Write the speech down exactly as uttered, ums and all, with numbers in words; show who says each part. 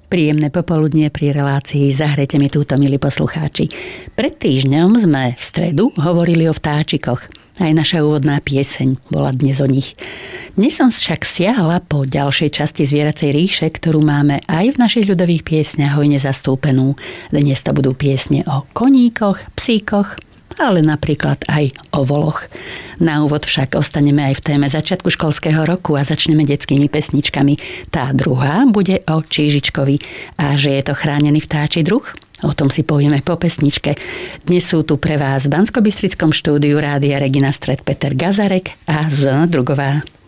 Speaker 1: Príjemné popoludnie pri relácii Zahrajte mi túto, milí poslucháči. Pred týždňom sme v stredu hovorili o vtáčikoch. Aj naša úvodná pieseň bola dnes o nich. Dnes som však siahla po ďalšej časti Zvieracej ríše, ktorú máme aj v našich ľudových piesňach hojne zastúpenú. Dnes to budú piesne o koníkoch, psíkoch, ale napríklad aj o voloch. Na úvod však ostaneme aj v téme začiatku školského roku a začneme detskými pesničkami. Tá druhá bude o čížičkovi. A že je to chránený vtáči druh? O tom si povieme po pesničke. Dnes sú tu pre vás v Banskobystrickom štúdiu Rádia Regina Stred Peter Gazarek a Zuzana Drugová.